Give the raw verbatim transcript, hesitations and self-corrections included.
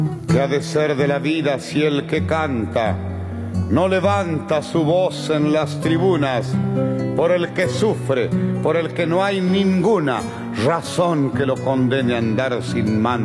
¿Qué ha de ser de la vida si el que canta no levanta su voz en las tribunas por el que sufre, por el que no hay ninguna razón que lo condene a andar sin mano?